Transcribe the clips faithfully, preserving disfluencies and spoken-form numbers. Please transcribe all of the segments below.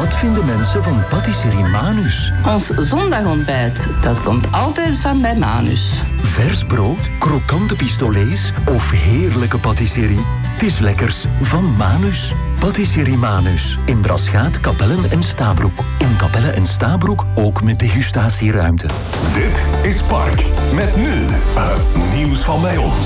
Wat vinden mensen van patisserie Manus? Ons zondagontbijt, dat komt altijd van bij Manus. Vers brood, krokante pistolets of heerlijke patisserie? Het is lekkers van Manus. Patisserie Manus. In Braschaat, Kapellen en Stabroek. In Kapellen en Stabroek ook met degustatieruimte. Dit is Park. Met nu het nieuws van bij ons.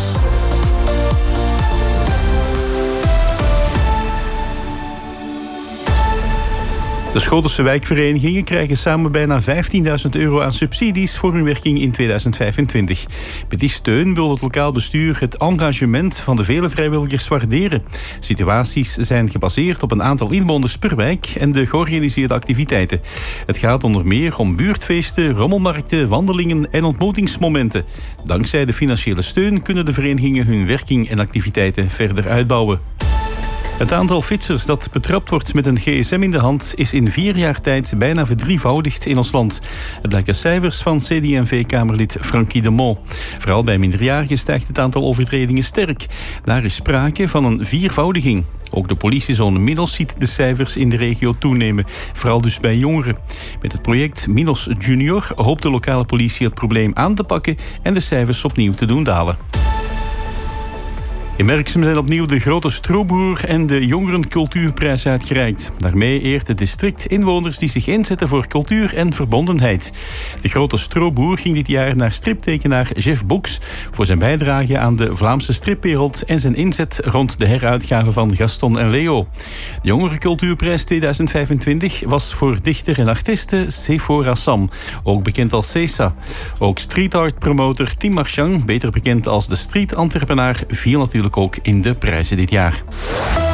De Schotelse wijkverenigingen krijgen samen bijna vijftienduizend euro aan subsidies voor hun werking in tweeduizend vijfentwintig. Met die steun wil het lokaal bestuur het engagement van de vele vrijwilligers waarderen. Situaties zijn gebaseerd op een aantal inwoners per wijk en de georganiseerde activiteiten. Het gaat onder meer om buurtfeesten, rommelmarkten, wandelingen en ontmoetingsmomenten. Dankzij de financiële steun kunnen de verenigingen hun werking en activiteiten verder uitbouwen. Het aantal fietsers dat betrapt wordt met een gsm in de hand is in vier jaar tijd bijna verdrievoudigd in ons land. Het blijkt uit cijfers van C D en V-Kamerlid Frankie de Mont. Vooral bij minderjarigen stijgt het aantal overtredingen sterk. Daar is sprake van een viervoudiging. Ook de politiezone Minos ziet de cijfers in de regio toenemen, vooral dus bij jongeren. Met het project Minos Junior hoopt de lokale politie het probleem aan te pakken en de cijfers opnieuw te doen dalen. In Merksem zijn opnieuw de Grote Stroboer en de Jongerencultuurprijs uitgereikt. Daarmee eert het district inwoners die zich inzetten voor cultuur en verbondenheid. De Grote Stroboer ging dit jaar naar striptekenaar Jeff Boeks voor zijn bijdrage aan de Vlaamse stripwereld en zijn inzet rond de heruitgave van Gaston en Leo. De Jongerencultuurprijs tweeduizend vijfentwintig was voor dichter en artiste Sephora Sam, ook bekend als Cesa. Ook street art promotor Tim Marchand, beter bekend als de street entrepreneur, viel natuurlijk ook in de prijzen dit jaar.